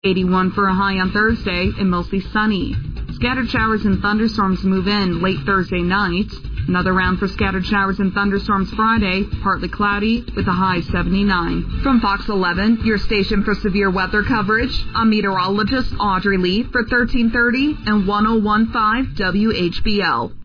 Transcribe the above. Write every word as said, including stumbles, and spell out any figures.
eighty-one for a high on Thursday and mostly sunny. Scattered showers and thunderstorms move in late Thursday night. Another round for scattered showers and thunderstorms Friday, partly cloudy with a high seventy-nine. From Fox eleven, your station for severe weather coverage, I'm meteorologist Audrey Lee for thirteen thirty and ten fifteen W H B L.